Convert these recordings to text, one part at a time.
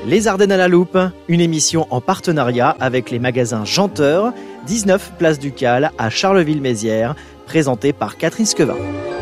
Les Ardennes à la loupe, une émission en partenariat avec les magasins Janteur, 19 place du Cal à Charleville-Mézières, présentée par Catherine Skevin.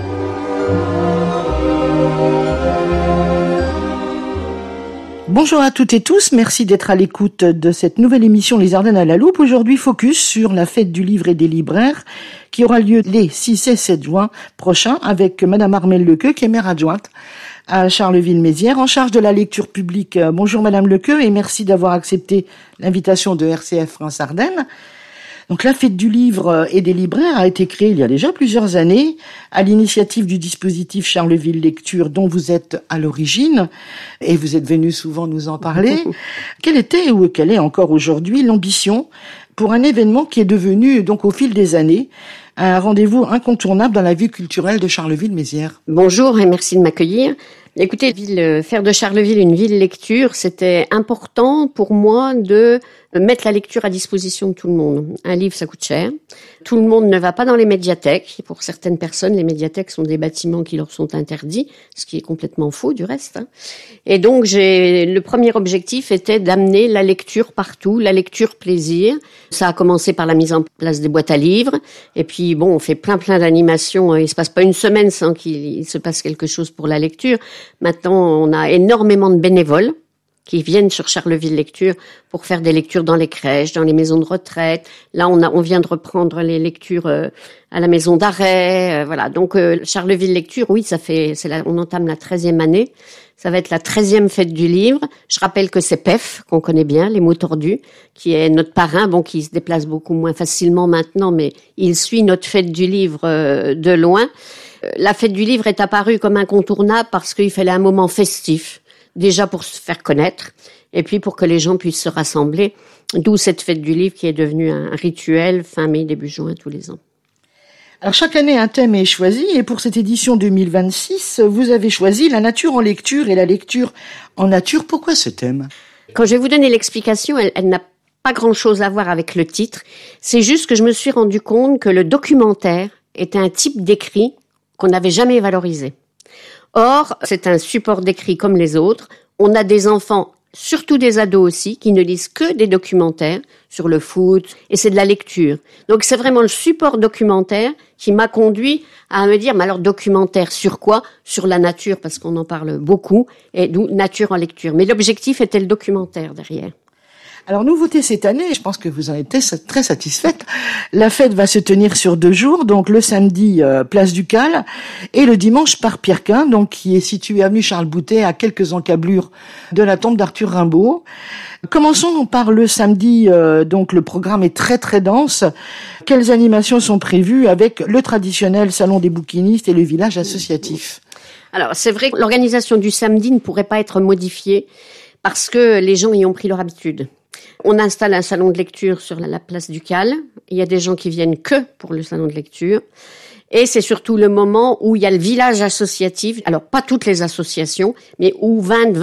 Bonjour à toutes et tous, merci d'être à l'écoute de cette nouvelle émission Les Ardennes à la loupe. Aujourd'hui, focus sur la fête du livre et des libraires qui aura lieu les 6 et 7 juin prochains avec Madame Armelle Lequeux qui est maire adjointe à Charleville-Mézières en charge de la lecture publique. Bonjour Madame Lequeux et merci d'avoir accepté l'invitation de RCF France Ardennes. Donc la fête du livre et des libraires a été créée il y a déjà plusieurs années à l'initiative du dispositif Charleville Lecture dont vous êtes à l'origine et vous êtes venu souvent nous en parler. Quelle était ou quelle est encore aujourd'hui l'ambition pour un événement qui est devenu donc au fil des années un rendez-vous incontournable dans la vie culturelle de Charleville-Mézières? Bonjour et merci de m'accueillir. Écoutez, faire de Charleville une ville lecture, c'était important pour moi de mettre la lecture à disposition de tout le monde. Un livre, ça coûte cher. Tout le monde ne va pas dans les médiathèques. Pour certaines personnes, les médiathèques sont des bâtiments qui leur sont interdits, ce qui est complètement faux du reste. Et donc, le premier objectif était d'amener la lecture partout, la lecture plaisir. Ça a commencé par la mise en place des boîtes à livres. Et puis, on fait plein d'animations. Il se passe pas une semaine sans qu'il se passe quelque chose pour la lecture. Maintenant, on a énormément de bénévoles qui viennent sur Charleville Lecture pour faire des lectures dans les crèches, dans les maisons de retraite. Là, on vient de reprendre les lectures à la maison d'arrêt. Voilà. Donc, Charleville Lecture, oui, on entame la 13e année. Ça va être la 13e fête du livre. Je rappelle que c'est PEF, qu'on connaît bien, les mots tordus, qui est notre parrain, qui se déplace beaucoup moins facilement maintenant, mais il suit notre fête du livre de loin. La fête du livre est apparue comme incontournable parce qu'il fallait un moment festif. Déjà pour se faire connaître, et puis pour que les gens puissent se rassembler, d'où cette fête du livre qui est devenue un rituel fin mai, début juin, tous les ans. Alors chaque année, un thème est choisi, et pour cette édition 2026, vous avez choisi la nature en lecture et la lecture en nature. Pourquoi ce thème? Quand je vais vous donner l'explication, elle n'a pas grand-chose à voir avec le titre. C'est juste que je me suis rendu compte que le documentaire était un type d'écrit qu'on n'avait jamais valorisé. Or, c'est un support d'écrit comme les autres. On a des enfants, surtout des ados aussi, qui ne lisent que des documentaires sur le foot, et c'est de la lecture. Donc c'est vraiment le support documentaire qui m'a conduit à me dire, mais alors documentaire sur quoi? Sur la nature, parce qu'on en parle beaucoup, et d'où nature en lecture. Mais l'objectif était le documentaire derrière. Alors, nouveauté cette année, je pense que vous en êtes très satisfaite. La fête va se tenir sur 2 jours, donc le samedi, place du Cal, et le dimanche, Parc Pierrequin, donc qui est situé avenue Charles Boutet, à quelques encablures de la tombe d'Arthur Rimbaud. Commençons par le samedi, donc le programme est très dense. Quelles animations sont prévues avec le traditionnel salon des bouquinistes et le village associatif? Alors, c'est vrai que l'organisation du samedi ne pourrait pas être modifiée parce que les gens y ont pris leur habitude. On installe un salon de lecture sur la place du Cal. Il y a des gens qui viennent que pour le salon de lecture. Et c'est surtout le moment où il y a le village associatif. Alors, pas toutes les associations, mais où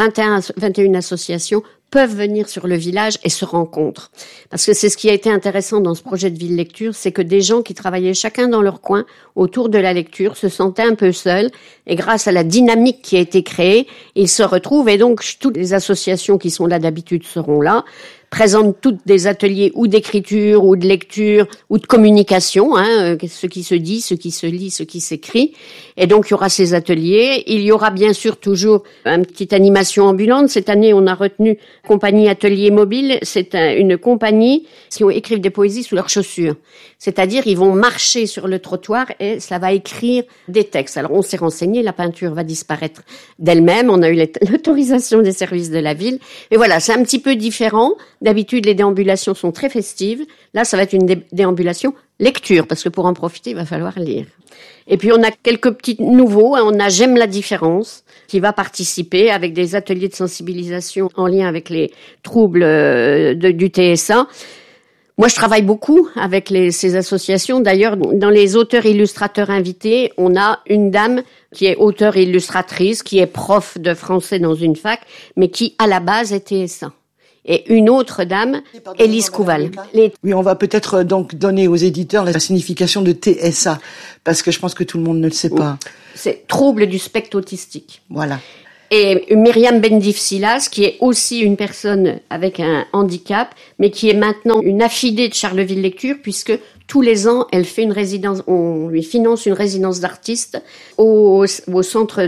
21 associations peuvent venir sur le village et se rencontrent. Parce que c'est ce qui a été intéressant dans ce projet de ville lecture, c'est que des gens qui travaillaient chacun dans leur coin autour de la lecture se sentaient un peu seuls, et grâce à la dynamique qui a été créée, ils se retrouvent, et donc toutes les associations qui sont là d'habitude seront là, présentent toutes des ateliers ou d'écriture, ou de lecture, ou de communication, ce qui se dit, ce qui se lit, ce qui s'écrit. Et donc, il y aura ces ateliers. Il y aura bien sûr toujours une petite animation ambulante. Cette année, on a retenu Compagnie Atelier Mobile. C'est une compagnie qui écrivent des poésies sous leurs chaussures. C'est-à-dire, ils vont marcher sur le trottoir et ça va écrire des textes. Alors, on s'est renseigné, la peinture va disparaître d'elle-même. On a eu l'autorisation des services de la ville. Et voilà, c'est un petit peu différent. D'habitude, les déambulations sont très festives. Là, ça va être une déambulation lecture, parce que pour en profiter, il va falloir lire. Et puis, on a quelques petits nouveaux. On a J'aime la différence, qui va participer avec des ateliers de sensibilisation en lien avec les troubles du TSA. Moi, je travaille beaucoup avec ces associations. D'ailleurs, dans les auteurs-illustrateurs invités, on a une dame qui est auteure-illustratrice, qui est prof de français dans une fac, mais qui, à la base, est TSA. Et une autre dame, Élise Couval. Oui, on va peut-être donc donner aux éditeurs la signification de TSA, parce que je pense que tout le monde ne le sait pas. C'est trouble du spectre autistique. Voilà. Et Myriam Bendif-Silas, qui est aussi une personne avec un handicap, mais qui est maintenant une affidée de Charleville Lecture, puisque tous les ans, elle fait une résidence, on lui finance une résidence d'artiste au centre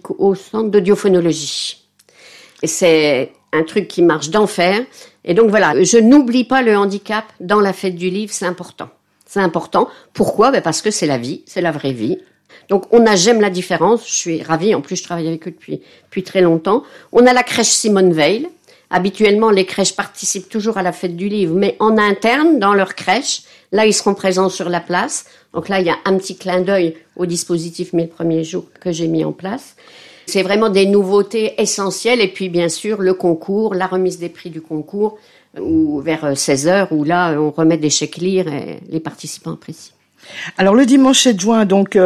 d'audiophonologie. Et c'est un truc qui marche d'enfer. Et donc voilà, je n'oublie pas le handicap dans la fête du livre, c'est important. C'est important. Pourquoi ? Parce que c'est la vie, c'est la vraie vie. Donc on a J'aime la différence, je suis ravie, en plus je travaille avec eux depuis très longtemps. On a la crèche Simone Veil. Habituellement, les crèches participent toujours à la fête du livre, mais en interne, dans leur crèche. Là, ils seront présents sur la place. Donc là, il y a un petit clin d'œil au dispositif Mes premiers jours que j'ai mis en place. C'est vraiment des nouveautés essentielles. Et puis, bien sûr, le concours, la remise des prix du concours, ou vers 16h, où là, on remet des chèques lire et les participants apprécient. Alors, le dimanche 7 juin, donc,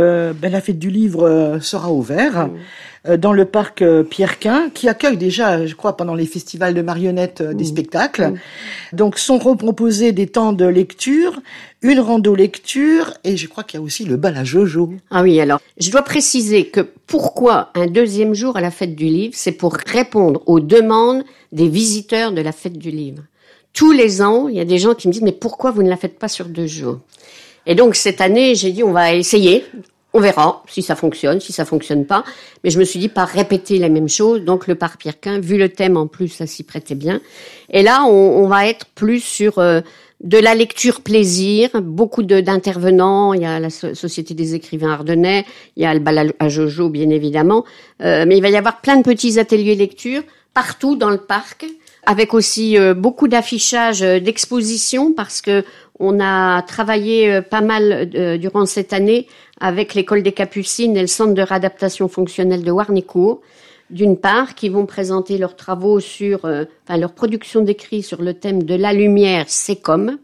la fête du livre sera ouverte. Dans le parc Pierre-Quin, qui accueille déjà, je crois, pendant les festivals de marionnettes, des spectacles. Donc, sont proposés des temps de lecture, une rando lecture, et je crois qu'il y a aussi le bal à Jojo. Ah oui, alors, je dois préciser que pourquoi un deuxième jour à la fête du livre, c'est pour répondre aux demandes des visiteurs de la fête du livre. Tous les ans, il y a des gens qui me disent, mais pourquoi vous ne la faites pas sur 2 jours? Et donc, cette année, j'ai dit, on va essayer. On verra si ça fonctionne, si ça fonctionne pas. Mais je me suis dit pas répéter les mêmes choses. Donc le parc Pierre-Quin, vu le thème en plus, ça s'y prêtait bien. Et là, on va être plus sur de la lecture plaisir. Beaucoup d'intervenants. Il y a la Société des écrivains ardennais. Il y a le bal à Jojo, bien évidemment. Mais il va y avoir plein de petits ateliers lecture partout dans le parc, avec aussi beaucoup d'affichage, d'expositions, parce que on a travaillé pas mal durant cette année avec l'école des Capucines et le centre de réadaptation fonctionnelle de Warnécourt, d'une part, qui vont présenter leurs travaux sur, leur production d'écrits sur le thème de la lumière, c'est comme.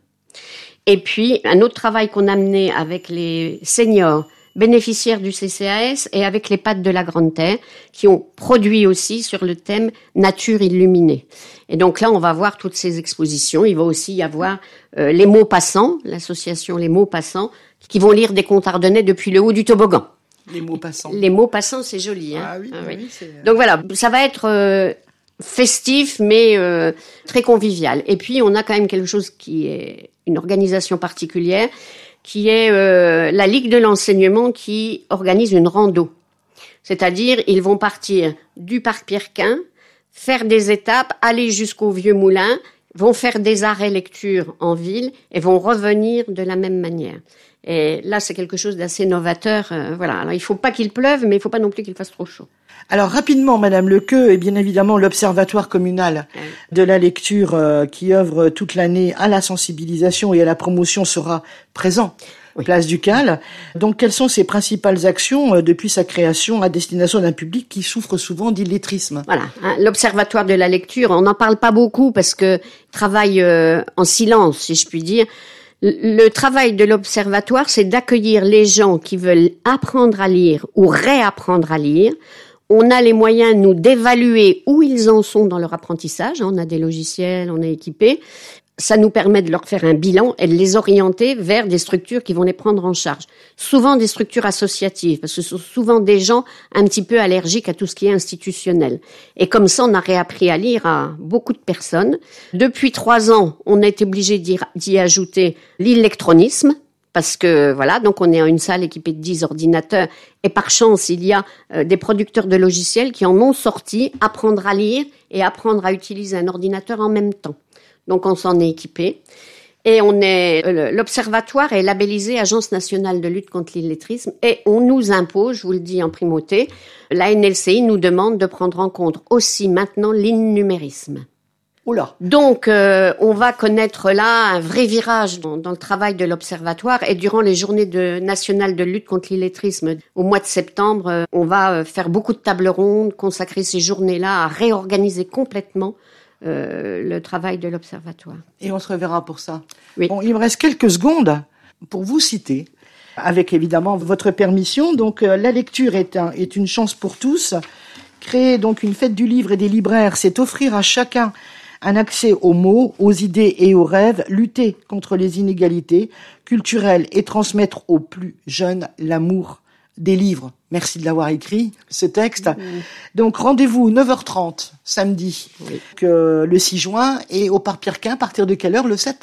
Et puis, un autre travail qu'on a mené avec les seniors bénéficiaires du CCAS et avec les Pattes de la Grande Terre, qui ont produit aussi sur le thème Nature illuminée. Et donc là, on va voir toutes ces expositions. Il va aussi y avoir les mots passants, l'association Les mots passants, qui vont lire des contes ardennais depuis le haut du toboggan. Les mots passants. Les mots passants, c'est joli. Hein. Ah oui, oui. C'est... Donc voilà, ça va être festif, mais très convivial. Et puis, on a quand même quelque chose qui est une organisation particulière, qui est la Ligue de l'enseignement qui organise une rando. C'est-à-dire, ils vont partir du parc Pierre-Quin, faire des étapes, aller jusqu'au Vieux Moulin, vont faire des arrêts lecture en ville et vont revenir de la même manière. Et là, c'est quelque chose d'assez novateur. Voilà. Alors, il faut pas qu'il pleuve, mais il faut pas non plus qu'il fasse trop chaud. Alors, rapidement, Madame Lequeux, et bien évidemment, l'Observatoire communal de la lecture qui œuvre toute l'année à la sensibilisation et à la promotion sera présent. Oui. Place Ducal. Donc, quelles sont ses principales actions depuis sa création à destination d'un public qui souffre souvent d'illettrisme? Voilà. L'Observatoire de la lecture, on n'en parle pas beaucoup parce que travaille en silence, si je puis dire. Le travail de l'Observatoire, c'est d'accueillir les gens qui veulent apprendre à lire ou réapprendre à lire. On a les moyens, nous, d'évaluer où ils en sont dans leur apprentissage. On a des logiciels, on est équipés. Ça nous permet de leur faire un bilan et de les orienter vers des structures qui vont les prendre en charge. Souvent des structures associatives, parce que ce sont souvent des gens un petit peu allergiques à tout ce qui est institutionnel. Et comme ça, on a réappris à lire à beaucoup de personnes. Depuis 3 ans, on a été obligé d'y ajouter l'électronisme, parce que voilà, donc on est en une salle équipée de 10 ordinateurs, et par chance, il y a des producteurs de logiciels qui en ont sorti, apprendre à lire et apprendre à utiliser un ordinateur en même temps. Donc, on s'en est équipé. Et l'Observatoire est labellisé Agence nationale de lutte contre l'illettrisme et on nous impose, je vous le dis en primauté, la NLCI nous demande de prendre en compte aussi maintenant l'innumérisme. Oula. Donc, on va connaître là un vrai virage dans le travail de l'Observatoire et durant les journées nationales de lutte contre l'illettrisme au mois de septembre, on va faire beaucoup de tables rondes, consacrer ces journées-là à réorganiser complètement le travail de l'Observatoire. Et on se reverra pour ça. Oui. Bon, il me reste quelques secondes pour vous citer, avec évidemment votre permission. Donc, la lecture est une chance pour tous. Créer donc une fête du livre et des libraires, c'est offrir à chacun un accès aux mots, aux idées et aux rêves, lutter contre les inégalités culturelles et transmettre aux plus jeunes l'amour des livres. Merci de l'avoir écrit, ce texte. Donc, rendez-vous 9h30, samedi, le 6 juin, et au Parc Pierrequin, à partir de quelle heure, le 7?